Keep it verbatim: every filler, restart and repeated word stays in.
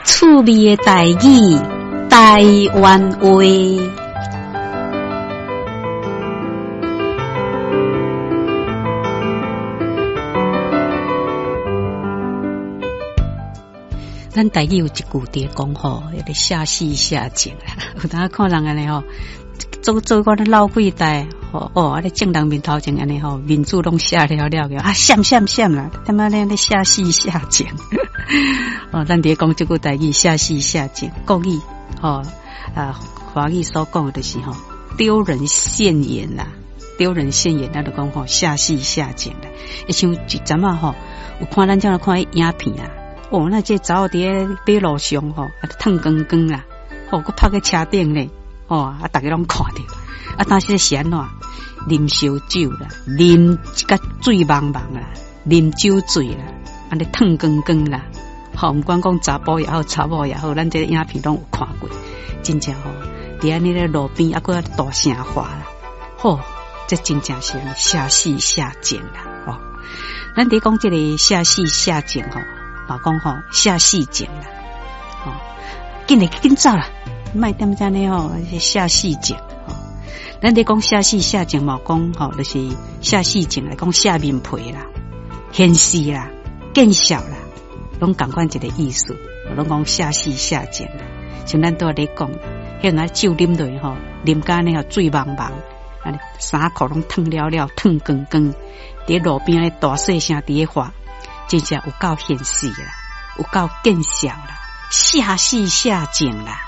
趣味的台语，台湾话。咱台语有一句伫讲吼，迄个下戏下井啦。有当看人安尼吼，做做个咧老几代吼哦，啊咧正人面头前安尼吼，面子拢下了了个啊，闪闪闪啦，他妈咧咧下戏下井。哦，咱伫讲即句台语下戏下井，国语吼啊，华语所讲的就是吼丢人现眼啦，丢人现眼，咱就讲吼下戏下井啦。一像一阵啊吼，有看咱正看影片啊。哦，那这早伫马路上吼，啊，烫光光啦，哦，佮拍个车顶咧，哦，啊，大家拢看到，啊，但是是安怎啉烧酒啦，啉一甲水茫茫啦，啉酒醉啦，安尼烫光光啦，吼、哦，毋管讲查甫也好，查某也好，咱这影片拢有看过，真正吼，伫安尼咧路边啊，佮大声话啦，吼、哦，这真正是下戏下井啦，哦，咱伫讲这个下戏下井吼。嘛讲吼下戏井啦，吼、哦，紧来紧走啦，卖点在呢吼下戏井，吼、哦，咱伫讲下戏下井嘛讲吼，就是下戏井来讲下面皮啦、显示啦、见笑啦，拢共款一个意思，拢讲下戏下井啦。像咱都咧讲，迄那酒啉落吼，啉甲呢吼水茫茫，安尼衫裤拢烫了了，烫光光，伫路边咧大细声伫咧话。真正有够现实啦，有够见笑啦，下戏下井啦。